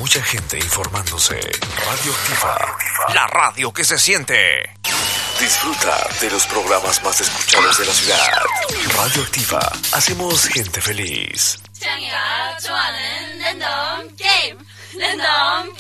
mucha gente informándose. Radioactiva, la radio que se siente. Disfruta de los programas más escuchados de la ciudad. Radioactiva, hacemos gente feliz. 창이가 좋아하는 랜덤 게임. 랜덤